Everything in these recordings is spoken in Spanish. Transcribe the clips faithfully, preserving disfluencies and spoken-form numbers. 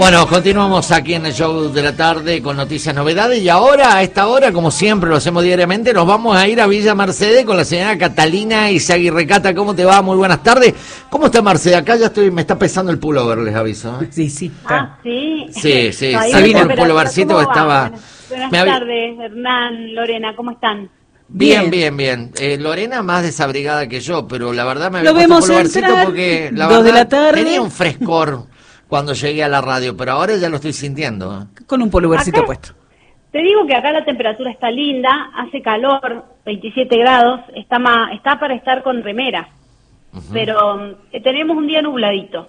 Bueno, continuamos aquí en el show de la tarde con noticias, novedades, y ahora, a esta hora, como siempre lo hacemos diariamente, nos vamos a ir a Villa Mercedes con la señora Catalina Izaguirre. Cata, ¿cómo te va? Muy buenas tardes. ¿Cómo está Mercedes? Acá ya estoy, me está pesando el pullover, les aviso, ¿eh? Sí, sí. Ah, sí. Sí, sí, Ahí salí con pero, el pullovercito que estaba... Buenas, buenas me había... tardes, Hernán, Lorena, ¿cómo están? Bien, bien, bien. Eh, Lorena más desabrigada que yo, pero la verdad me había Lo puesto vemos pullovercito entrar, porque la dos verdad de la tarde. tenía un frescor cuando llegué a la radio, pero ahora ya lo estoy sintiendo, ¿eh? Con un pullovercito Acá, puesto. Te digo que acá la temperatura está linda, hace calor, veintisiete grados, está ma, está para estar con remera, uh-huh. pero eh, tenemos un día nubladito.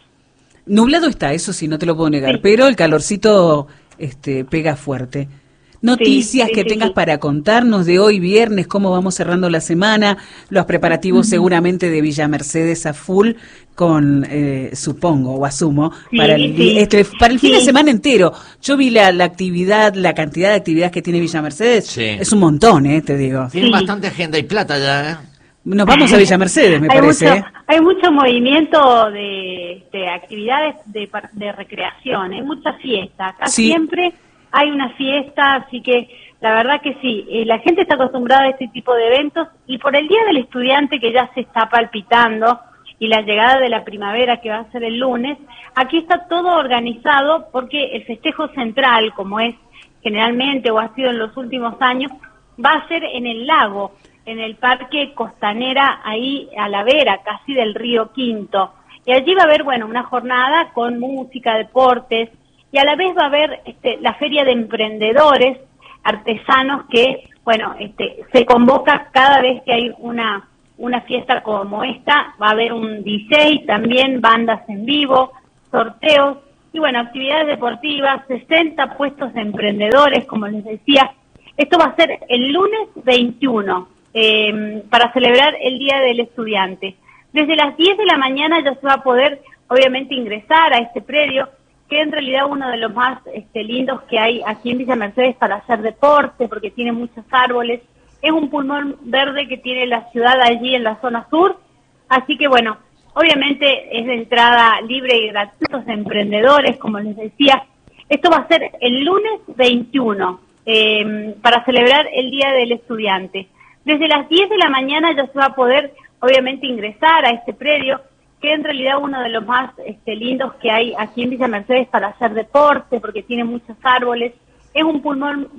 Nublado está, eso sí, no te lo puedo negar, Sí. pero el calorcito este, pega fuerte. Noticias sí, sí, que sí, tengas sí. para contarnos de hoy viernes, cómo vamos cerrando la semana, los preparativos uh-huh. seguramente de Villa Mercedes a full, con, eh, supongo o asumo, Sí, para el, sí. este, para el fin Sí. de semana entero. Yo vi la, la actividad, la cantidad de actividades que tiene Villa Mercedes, Sí. es un montón, eh, te digo. Tienen Sí. bastante agenda y plata ya, ¿eh? Nos vamos a Villa Mercedes, me hay parece. Mucho, ¿eh? hay mucho movimiento de, de actividades de, par- de recreación, hay mucha fiesta. Acá Sí. siempre hay una fiesta, así que la verdad que sí, eh, la gente está acostumbrada a este tipo de eventos y por el Día del Estudiante que ya se está palpitando y la llegada de la primavera que va a ser el lunes, aquí está todo organizado porque el festejo central, como es generalmente o ha sido en los últimos años, va a ser en el lago, en el Parque Costanera, ahí a la vera, casi del Río Quinto. Y allí va a haber, bueno, una jornada con música, deportes, y a la vez va a haber este, la feria de emprendedores, artesanos que, bueno, este, se convoca cada vez que hay una, una fiesta como esta, va a haber un D J, también bandas en vivo, sorteos, y bueno, actividades deportivas, sesenta puestos de emprendedores, como les decía. Esto va a ser el lunes veintiuno, eh, para celebrar el Día del Estudiante. Desde las diez de la mañana ya se va a poder, obviamente, ingresar a este predio, que en realidad uno de los más este, lindos que hay aquí en Villa Mercedes para hacer deporte, porque tiene muchos árboles. Es un pulmón verde que tiene la ciudad allí en la zona sur. Así que, bueno, obviamente es de entrada libre y gratuita de emprendedores, como les decía. Esto va a ser el lunes veintiuno, eh, para celebrar el Día del Estudiante. Desde las diez de la mañana ya se va a poder, obviamente, ingresar a este predio, que en realidad uno de los más este, lindos que hay aquí en Villa Mercedes para hacer deporte, porque tiene muchos árboles. Es un pulmón